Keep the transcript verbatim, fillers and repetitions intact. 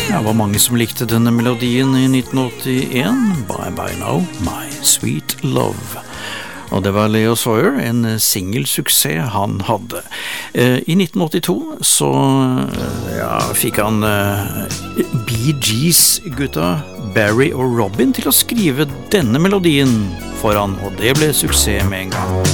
Det var mange som likte denne melodien i nitten åttien, Bye Bye Now, My Sweet Love. Og det var Leo Sawyer, en singelsuksess han hadde. I nitten åttito så ja, fikk han Bee Gees-gutta Barry og Robin til å skrive denne melodien for han, og det ble suksess med en gang.